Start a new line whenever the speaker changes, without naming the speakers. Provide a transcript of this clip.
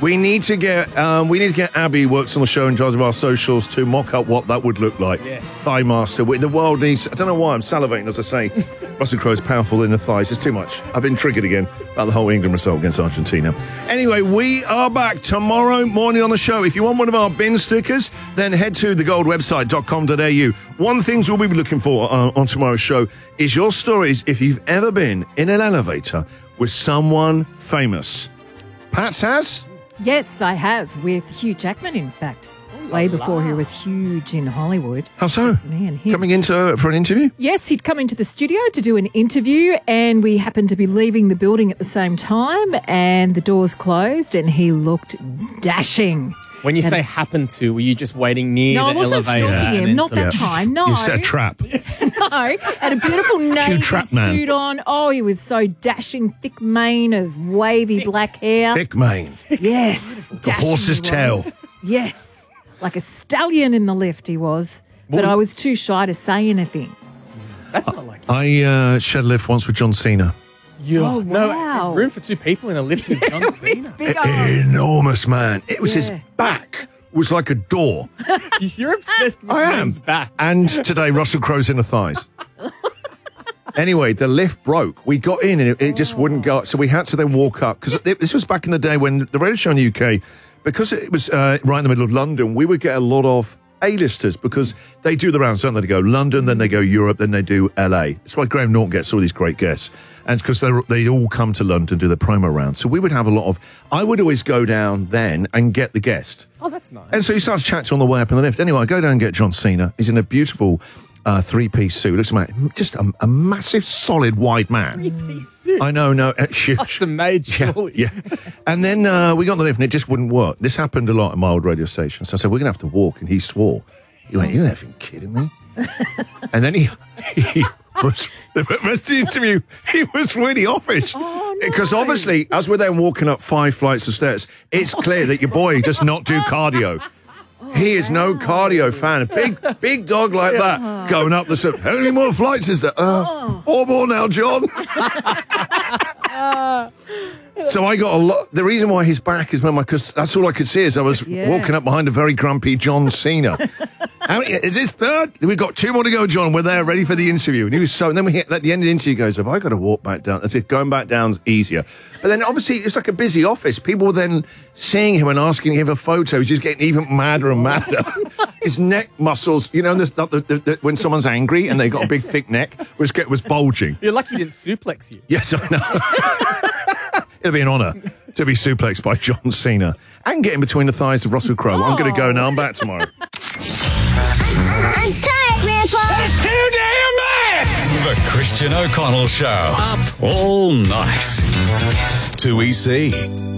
We need to get Abby, who works on the show in charge of our socials, to mock up what that would look like.
Yes.
Thigh master. The world needs... I don't know why I'm salivating as I say Russell Crowe's powerful in the thighs. It's too much. I've been triggered again about the whole England result against Argentina. Anyway, we are back tomorrow morning on the show. If you want one of our bin stickers, then head to thegoldwebsite.com.au. One thing we'll be looking for on tomorrow's show is your stories if you've ever been in an elevator with someone famous. Pats has?
Yes, I have, with Hugh Jackman, in fact. Way before he was huge in Hollywood.
How so?
Yes, man, him.
Coming into for an interview?
Yes, he'd come into the studio to do an interview, and we happened to be leaving the building at the same time, and the doors closed, and he looked dashing.
When you say happened to, were you just waiting near
No,
the
I wasn't
elevator?
stalking him. Not that time. No.
You set a trap.
No, had a beautiful navy
trap man.
suit on. Oh, he was so dashing, thick mane of wavy black hair.
Thick mane.
Yes.
The horse's
he
tail.
was. Yes. Like a stallion in the lift he was. But I was too shy to say anything.
That's not like
I shared a lift once with John Cena.
you.
Oh,
No,
wow.
there's room for two people in a lift with John Cena.
It's big arms.
Enormous man. It was his
Yeah.
back was like a door.
You're obsessed with
I am.
men's back.
And today, Russell Crowe's in the thighs. Anyway, the lift broke. We got in and it just wouldn't go up. So we had to then walk up. Because this was back in the day when the radio show in the UK, because it was right in the middle of London, we would get a lot of A-listers because they do the rounds, don't they? They go London, then they go Europe, then they do LA. That's why Graham Norton gets all these great guests. And it's because they all come to London, do the promo round. So we would have a lot of... I would always go down then and get the guest.
Oh, that's nice.
And so you start to chat on the way up in the lift. Anyway, I go down and get John Cena. He's in a beautiful three-piece suit. Looks like just a massive, solid, wide man.
Three-piece suit.
I know, huge.
Custom made, surely.
Yeah. And then we got on the lift and it just wouldn't work. This happened a lot at my old radio station. So I said, we're going to have to walk. And he swore. He went, you're effing kidding me? And then he was, the rest of the interview, he was really offish.
Oh, no.
Because obviously, as we're then walking up 5 flights of stairs, it's clear that your boy does not do cardio. He is no cardio fan. A big dog like that going up the stairs. How many more flights is there? 4 more now, John. So I got a lot. The reason why his back is because that's all I could see as I was walking up behind a very grumpy John Cena. How many, is this third? We've got 2 more to go, John. We're there, ready for the interview. And he was so. And then we hit at the end of the interview. He goes, "Have I got to walk back down?" As if going back down's easier. But then obviously it's like a busy office. People were then seeing him and asking him for photos. He's just getting even madder and madder. His neck muscles, you know, when someone's angry and they got a big thick neck, was bulging.
You're lucky he didn't suplex you.
Yes, I know. It'll be an honour to be suplexed by John Cena and get in between the thighs of Russell Crowe. I'm going to go now. I'm back tomorrow.
I'm tired, Grandpa.
That's too damn bad! The Christian O'Connell Show. Up all night. 2EC.